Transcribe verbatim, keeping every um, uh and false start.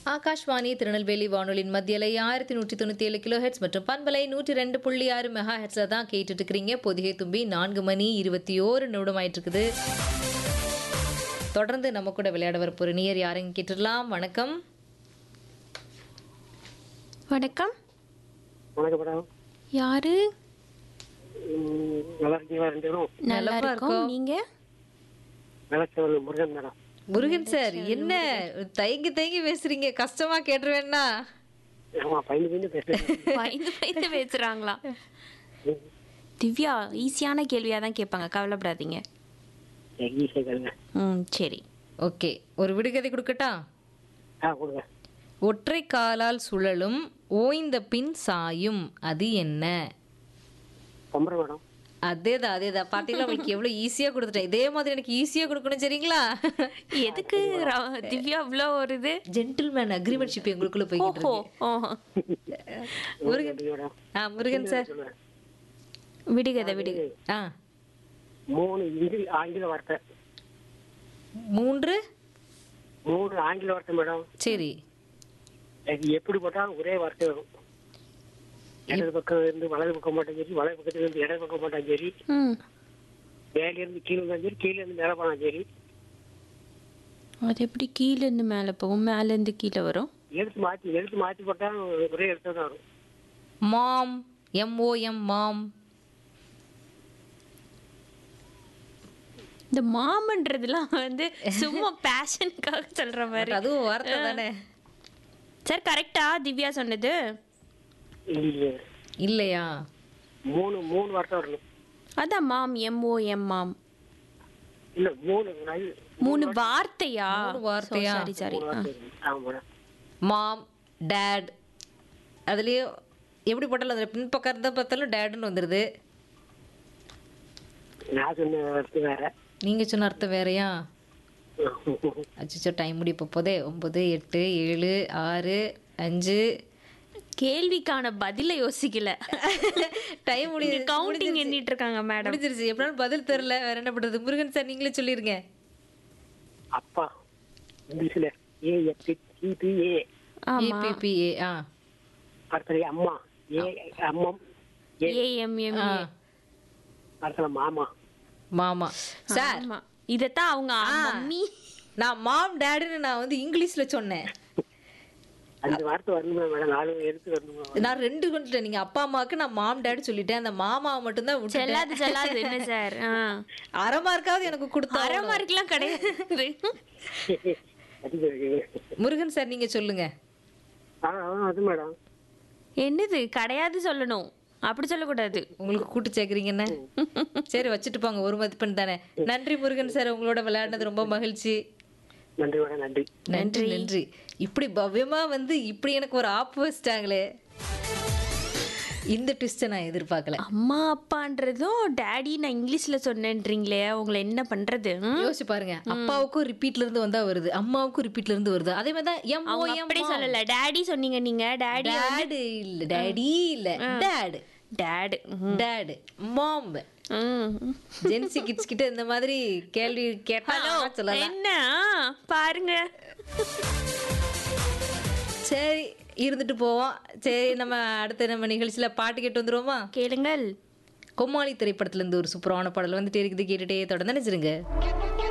ஆகாஷ்வாணி திருநெல்வேலி வானொலியின் மத்தியலை ஆயிரத்தி நூற்றி தொண்ணூற்றி ஏழு கிலோ ஹெட்ஸ் மற்றும் பண்பலை நூற்றி ரெண்டு புள்ளி ஆறு மெகா ஹெட்ஸில் தான் கேட்டுட்டு இருக்கிறீங்க. பொதிகை தும்பி நான்கு மணி இருபத்தி ஓரு நிமிடம் ஆயிட்டு இருக்குது. தொடர்ந்து நம்ம கூட விளையாட வரப்போற நேயர் யாரையும் கேட்டுடலாம். வணக்கம். வணக்கம். வணக்கம் மேடம். யாரு? ம், நல்லா இருக்கீங்களா ரெண்டு பேரும்? நல்லா நலமா இருக்கோம். இருக்கோம். நீங்க? வேளச்சேவல் முருகன் மேடம். முருகன் சார், என்ன தயங்கி தயங்கி பேசுறீங்க? கஷ்டமா கேட்டுருவேன்னா? ஆமா, பயந்து பயந்து பேசுறேன். பயந்து பயந்து பேசுறாங்களா? திவ்யா ஈஸியான கேள்வியா தான் கேட்பாங்க, கவலைப்படாதீங்க. ஈஸியா கேளுங்க. ம் சரி. ஓகே, ஒரு விடுகதை கொடுக்கட்டா? ஆ கொடுங்க. ஒற்றை காலால் சுழலும், ஓய்ந்த பின் சாயும், அது என்ன? பம்பரம் மேடம். அதேதான் அதேதான். பாத்தீங்களா, உங்களுக்கு எவ்வளவு ஈஸியா கொடுத்துட்டேன். இதே மாதிரி எனக்கு ஈஸியா கொடுக்கணும், சரிங்களா? எதுக்கு ர- திவ்யா இவ்வளோ ஒரு இது? ஜென்டில்மேன் அக்ரிமெண்ட்ஷிப் எங்களுக்குள்ள போய்கிட்டு ஓஹோ இருக்கு. ஓஹோ. முருகன் நன்றி மேடம். ஆ முருகன் சார். சொல்லுங்க. விடுகதை விடுக. ஆ மூணு இங்கிலீஷ் ஆங்கில வார்த்தை. மூன்று. மூணு ஆங்கில வார்த்தை மேடம். சரி. அது எப்படி போட்டாலும் ஒரே வார்த்தை வரும். இடது பக்கம் இருந்து வலது பக்கம் மாட்டாங்க சரி, வலது பக்கத்துல இருந்து இடது பக்கம் மாட்டாங்க சரி, ம் மேல இருந்து கீழே இருந்தாலும் சரி, கீழே இருந்து மேல போனாலும் சரி. அது எப்படி கீழே இருந்து மேலே போகும், மேலே இருந்து கீழே வரும்? எழுத்து மாத்தி எழுத்து மாத்தி போட்டாலும் ஒரே எழுத்து தான் வரும். மாம். எம்ஓஎம் மாம். இந்த மாமன்றதுலாம் வந்து சும்மா பேஷனுக்காக சொல்ற மாதிரி. அதுவும் வார்த்தை தானே. சார் கரெக்டா திவ்யா சொன்னது? இல்லையே. இல்லையா? மூணு மூணு வார்த்தை வரணும். அதான் மாம், எம்ஓ எம் மாம். இல்ல மூணு நல்- மூணு வார்த்தையா? மூணு வார்த்தையா? Sorry sorry. மூணு வார்த்தை வரணும். ஆமா மேடம். மாம், டேட். அதுலயே எப்படி போட்டாலும் அதில் பின்பக்கம் இருந்தால் பார்த்தாலும் டேடுன்னு வந்துடுது. நான் சொன்ன வார்த்தை வேற. நீங்க சொன்ன அர்த்தம் வேறையா? அச்சோ, டைம் முடிய போதே. ஒன்பது, எட்டு, ஏழு, ஆறு, அஞ்சு. கேள்விக்கான பதில யோசிக்கல. டைம் முடிய கவுண்டிங் எண்ணிட்டு இருக்காங்க மேடம். முடிஞ்சிருச்சு. எப்படினாலும் பதில் தெரியல, வேற என்ன பண்றது? முருகன் சார், நீங்களே சொல்லிருங்க. அப்பா இங்கிலீஷ்ல A F E B A. ஆமா. ஏபிபிஏ. ஆ அடுத்தது அம்மா ஏ அம்மம் ஏ. ஏ எம் எம் ஆ அடுத்தது மாமா. மாமா சார். ஆமா. இதத்தான் அவங்க மம்மி. நான் மாம் டேடுன்னு நான் வந்து இங்கிலீஷ்ல சொன்னேன். அஞ்சு வார்த்தை வரணுமா மேடம்? நாலு எழுத்து வரணுமா? நான் ரெண்டு கொண்டுட்டேன். நீங்க அப்பா அம்மாவுக்கு நான் மாம் டேடு சொல்லிட்டேன். அந்த மாமாவை மட்டும்தான் விட்டுட்டேன். செல்லாது செல்லாது என்ன சார்? அரை மார்க்காவது எனக்கு கொடுத்தா. அரை மார்க்லாம் கிடையாது. முருகன் சார், நீங்க சொல்லுங்க. ஆ ஆ, அது மேடம். என்னது கிடையாது சொல்லணும், அப்படி சொல்லக்கூடாது. உங்களுக்கு கூட்டு சேர்க்குறீங்கன்னு. சரி, வச்சுட்டு போங்க. ஒரு மதிப்பெண் தானே. நன்றி முருகன் சார், உங்களோட விளையாடினது ரொம்ப மகிழ்ச்சி. நன்றி மேடம். நன்றி நன்றி நன்றி. இப்படி பவ்யமா வந்து இப்படி எனக்கு ஒரு ஆப்பு வச்சிட்டாங்களே, இந்த ட்விஸ்ட்டை நான் எதிர்பார்க்கல. அம்மா அப்பான்றதும் டேடி நான் இங்கிலீஷ்ல சொன்னேன்றீங்களே, உங்களை என்ன பண்றது? ம்? யோசிச்சு பாருங்க. அப்பாவுக்கும் ரிப்பீட்ல இருந்து வந்தா வருது, அம்மாவுக்கும் ரிப்பீட்ல இருந்து வருது. அதே மாதிரி தான் எம் ஓ அவங்க எம் அப்படி சொல்லல, டேடி சொன்னீங்க நீங்க. டேடி டாடு இல்ல, டாடி இல்ல, டாடு. டேடு. டாடு, மாம். ஜென்சி கிட்ஸ் கிட்ட இந்த மாதிரி கேள்வி கேட்டா சொல்லலாம். என்ன பாருங்க. சரி, இருந்துட்டு போவோம். சரி, நம்ம அடுத்த நம்ம நிகழ்ச்சியில பாட்டு கேட்டு வந்துருவோமா? கேளுங்கள். கொம்மாளி திரைப்படத்துல இருந்து ஒரு சூப்பரான பாடல் வந்துட்டே இருக்குது. கேட்டுட்டே தொடர்ந்து நினைச்சிருங்க.